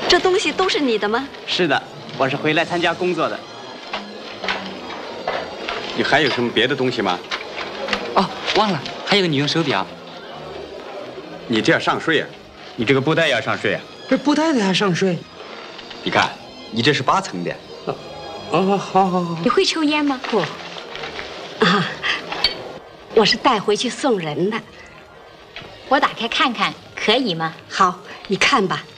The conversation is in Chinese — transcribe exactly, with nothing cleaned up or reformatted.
这东西都是你的吗？ 是的，我是回来参加工作的。 你还有什么别的东西吗？ 哦，忘了，还有个女用手表。 你这样上税啊？ 你这个布袋也要上税啊？ 这布袋的还上税？ 你看，你这是八层的。 哦，好好好。 你会抽烟吗？ 不。啊，我是带回去送人的。 我打开看看，可以吗？ 好，你看吧。